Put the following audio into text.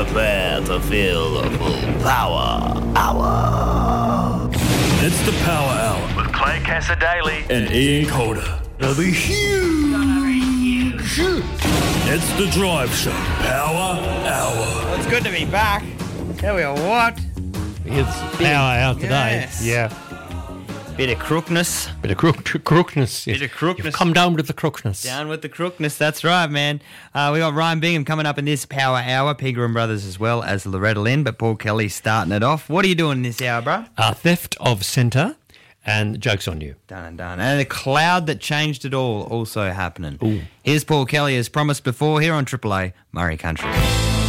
Prepare to feel the full power hour. It's the Power Hour With Clay Cassadaly and Ian Calder. It'll be huge. It's the Drive Show Power Hour. It's good to be back. Tell you what. It's Power Hour today. Yes. Yeah. Bit of crookness. Bit of crookness. Bit of crookness. You've come down with the crookness. Down with the crookness, that's right, man. We got Ryan Bingham coming up in this Power Hour, Pegram Brothers as well as Loretta Lynn, but Paul Kelly starting it off. What are you doing in this hour, bro? Theft of centre and Joke's on You. Done and done. And the cloud that changed it all also happening. Ooh. Here's Paul Kelly as promised before here on Triple A Murray Country.